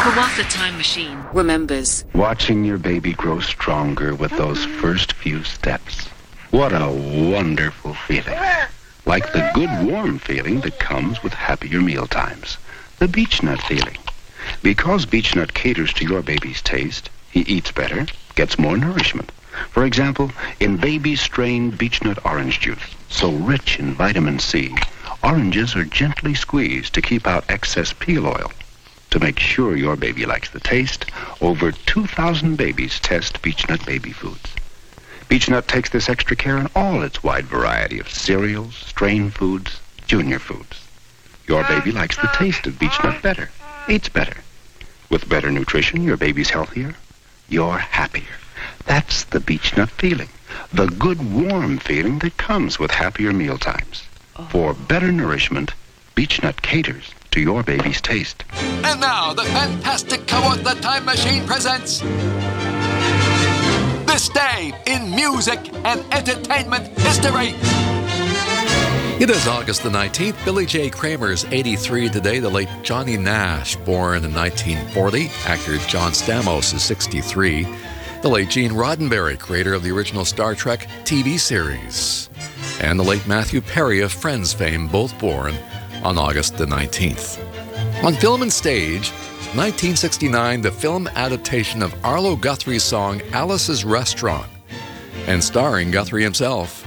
Kawasa Time Machine remembers. Watching your baby grow stronger with those first few steps. What a wonderful feeling. Like the good warm feeling that comes with happier meal times. The Beech-Nut feeling. Because Beech-Nut caters to your baby's taste, he eats better, gets more nourishment. For example, in baby-strained Beech-Nut orange juice, so rich in vitamin C, oranges are gently squeezed to keep out excess peel oil. To make sure your baby likes the taste, over 2,000 babies test Beech-Nut baby foods. Beech-Nut takes this extra care in all its wide variety of cereals, strain foods, junior foods. Your baby likes the taste of Beech-Nut better, eats better. With better nutrition, your baby's healthier, you're happier. That's the Beech-Nut feeling, the good warm feeling that comes with happier meal times. For better nourishment, Beech-Nut caters to your baby's taste. And now, the fantastic Kawasa Time Machine presents This Day in Music and Entertainment History. It is August the 19th. Billy J. Kramer's 83 today. The late Johnny Nash, born in 1940. Actor John Stamos is 63. The late Gene Roddenberry, creator of the original Star Trek TV series. And the late Matthew Perry of Friends fame, both born on August the 19th. On film and stage, 1969, the film adaptation of Arlo Guthrie's song Alice's Restaurant, and starring Guthrie himself,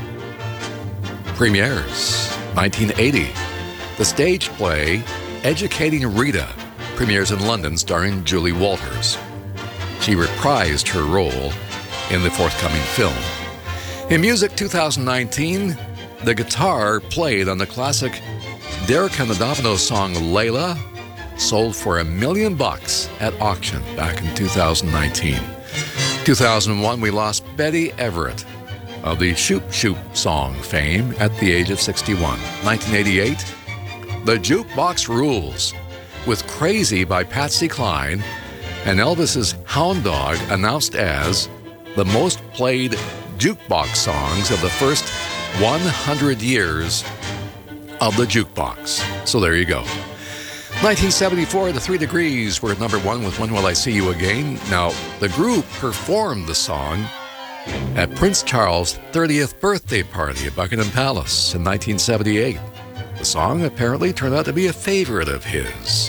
premieres. 1980, the stage play Educating Rita premieres in London, starring Julie Walters. She reprised her role in the forthcoming film. In music, 2019, the guitar played on the classic Derek and the Dominoes song Layla sold for $1 million at auction back in 2019. 2001, we lost Betty Everett of the Shoop Shoop song fame at the age of 61. 1988, The Jukebox Rules with Crazy by Patsy Cline and Elvis's Hound Dog announced as the most played jukebox songs of the first 100 years of the jukebox. So there you go. 1974, the 3 Degrees were at number 1 with When Will I See You Again. Now, the group performed the song at Prince Charles' 30th birthday party at Buckingham Palace in 1978. The song apparently turned out to be a favorite of his.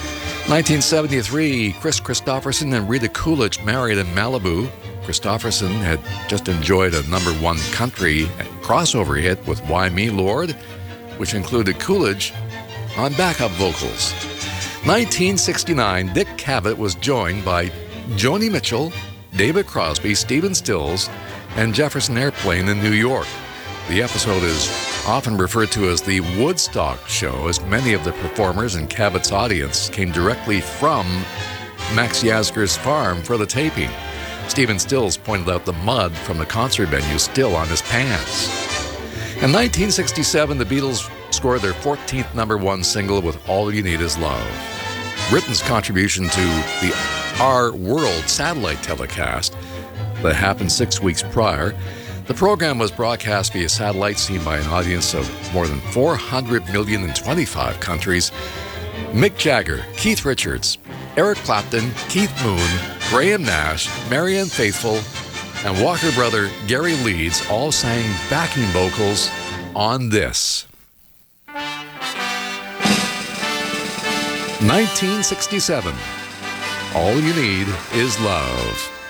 1973, Kris Kristofferson and Rita Coolidge married in Malibu. Kristofferson had just enjoyed a number 1 country crossover hit with Why Me Lord, which included Coolidge on backup vocals. 1969, Dick Cavett was joined by Joni Mitchell, David Crosby, Stephen Stills, and Jefferson Airplane in New York. The episode is often referred to as the Woodstock Show, as many of the performers and Cavett's audience came directly from Max Yasgur's farm for the taping. Stephen Stills pointed out the mud from the concert venue still on his pants. In 1967, the Beatles scored their 14th number 1 single with All You Need Is Love. Britain's contribution to the Our World satellite telecast that happened 6 weeks prior. The program was broadcast via satellite, seen by an audience of more than 400 million in 25 countries. Mick Jagger, Keith Richards, Eric Clapton, Keith Moon, Graham Nash, Marianne Faithfull, and Walker brother Gary Leeds all sang backing vocals on this. 1967, All You Need Is Love.